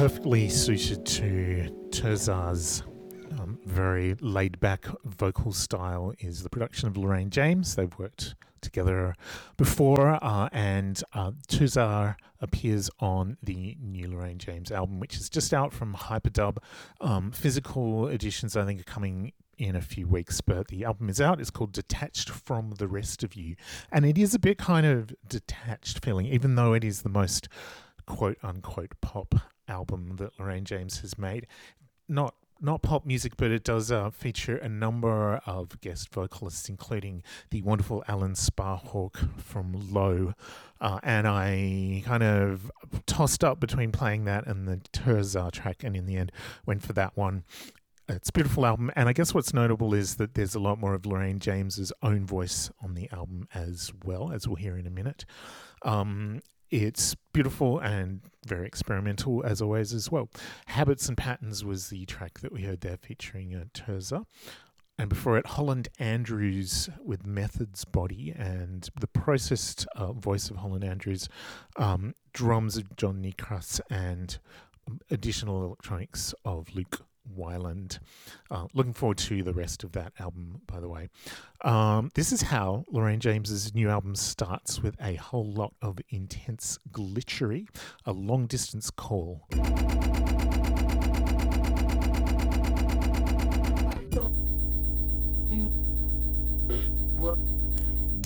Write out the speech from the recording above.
perfectly suited to Terzar's very laid-back vocal style is the production of Lorraine James. They've worked together before, and Terzar appears on the new Lorraine James album, which is just out from Hyperdub. Physical editions, I think, are coming in a few weeks, but the album is out. It's called Detached from the Rest of You, and it is a bit kind of detached feeling, even though it is the most quote-unquote pop album that Lorraine James has made. Not pop music, but it does feature a number of guest vocalists, including the wonderful Alan Sparhawk from Low. And I kind of tossed up between playing that and the Terzar track, and in the end went for that one. It's a beautiful album, and I guess what's notable is that there's a lot more of Lorraine James's own voice on the album as well, as we'll hear in a minute. It's beautiful and very experimental, as always, as well. Habits and Patterns was the track that we heard there, featuring Terzar. And before it, Holland Andrews with Methods Body, and the processed voice of Holland Andrews, drums of John Nikras, and additional electronics of Luke Weiland. Looking forward to the rest of that album, by the way. This is how Lorraine James's new album starts, with a whole lot of intense glitchery, a long distance call.